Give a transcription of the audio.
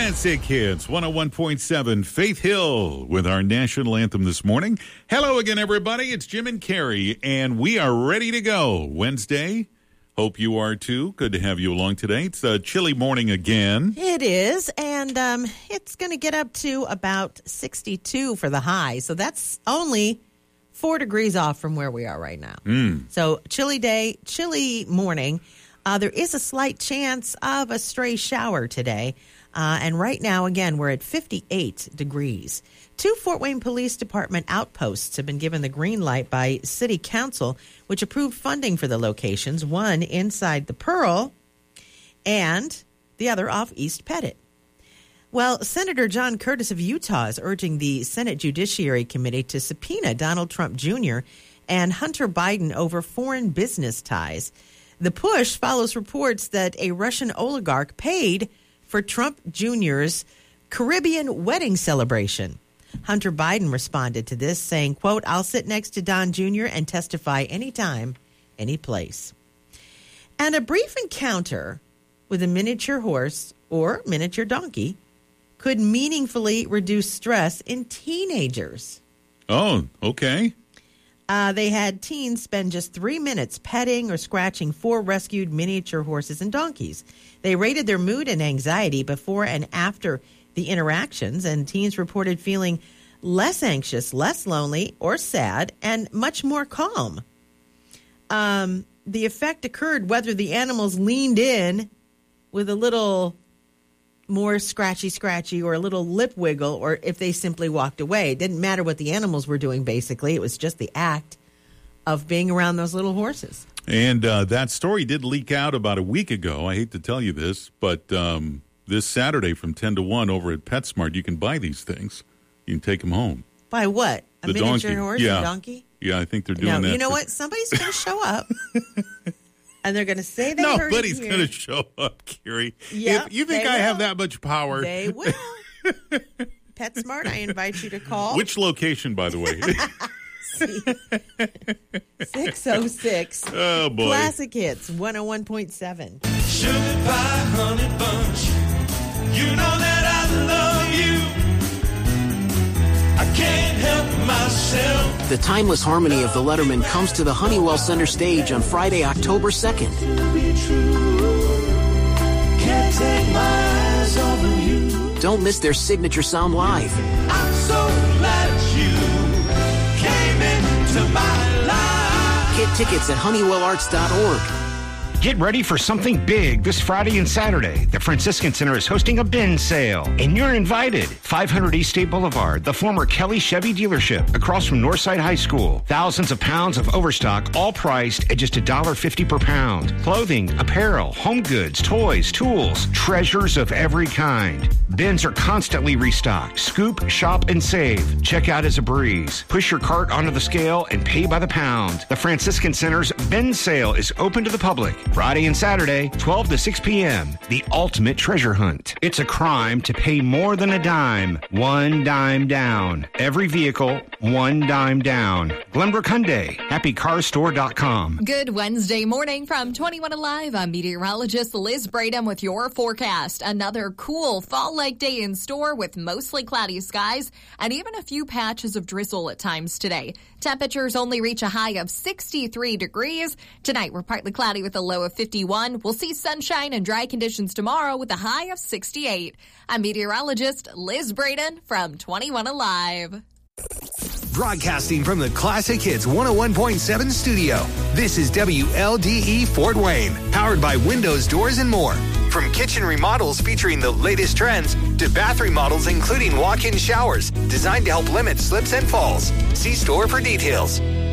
Classic Hits 101.7 Faith Hill with our national anthem this morning. Hello again, everybody. It's Jim and Carrie, and we are ready to go. Wednesday. Hope you are too. Good to have you along today. It's a chilly morning again. It is, and it's going to get up to about 62 for the high. So that's only 4 degrees off from where we are right now. So chilly day, chilly morning. There is a slight chance of a stray shower today. And right now, again, we're at 58 degrees. 2 Fort Wayne Police Department outposts have been given the green light by City Council, which approved funding for the locations, one inside the Pearl and the other off East Pettit. Well, Senator John Curtis of Utah is urging the Senate Judiciary Committee to subpoena Donald Trump Jr. and Hunter Biden over foreign business ties. The push follows reports that a Russian oligarch paid for Trump Jr.'s Caribbean wedding celebration. Hunter Biden responded to this, saying, quote, "I'll sit next to Don Jr. and testify anytime, any place." And a brief encounter with a miniature horse or miniature donkey could meaningfully reduce stress in teenagers. Oh, okay. They had teens spend just 3 minutes petting or scratching 4 rescued miniature horses and donkeys. They rated their mood and anxiety before and after the interactions, and teens reported feeling less anxious, less lonely or sad, and much more calm. The effect occurred whether the animals leaned in with a little more scratchy or a little lip wiggle, or if they simply walked away. It didn't matter what the animals were doing, basically. It was just the act of being around those little horses. And that story did leak out about a week ago. I hate to tell you this, but this Saturday from 10 to 1 over at PetSmart, you can buy these things. You can take them home. Buy what? A the miniature donkey. horse Yeah. and donkey? Yeah, I think they're doing that. You know what? Somebody's going to show up. And they're going to say they heard it Nobody's here. going to show up, Carrie. Yep, If you think I have that much power. They will. PetSmart, I invite you to call. Which location, by the way? 606. Oh, boy. Classic Hits 101.7. Sugar pie, honey bunch. You know that I love you. I can't help myself. The timeless harmony of the Letterman comes to the Honeywell Center stage on Friday, October 2nd. Can't take my eyes off of you. Don't miss their signature sound live. I'm so glad you came into my life. Get tickets at honeywellarts.org. Get ready for something big this Friday and Saturday. The Franciscan Center is hosting a bin sale, and you're invited. 500 East State Boulevard, the former Kelly Chevy dealership, across from Northside High School. Thousands of pounds of overstock, all priced at just $1.50 per pound. Clothing, apparel, home goods, toys, tools, treasures of every kind. Bins are constantly restocked. Scoop, shop, and save. Check out as a breeze. Push your cart onto the scale and pay by the pound. The Franciscan Center's bin sale is open to the public. Friday and Saturday, 12 to 6 p.m. The ultimate treasure hunt. It's a crime to pay more than a dime. One dime down. Every vehicle, one dime down. Glenbrook Hyundai. HappyCarStore.com. Good Wednesday morning from 21 Alive. I'm meteorologist Liz Braden with your forecast. Another cool fall-like day in store with mostly cloudy skies and even a few patches of drizzle at times today. Temperatures only reach a high of 63 degrees. Tonight, we're partly cloudy with a low of 51. We'll see sunshine and dry conditions tomorrow with a high of 68. I'm meteorologist Liz Braden from 21 Alive. Broadcasting from the Classic Hits 101.7 studio, this is WLDE Fort Wayne, powered by Windows, Doors, and more. From kitchen remodels featuring the latest trends to bath remodels including walk-in showers designed to help limit slips and falls. See store for details.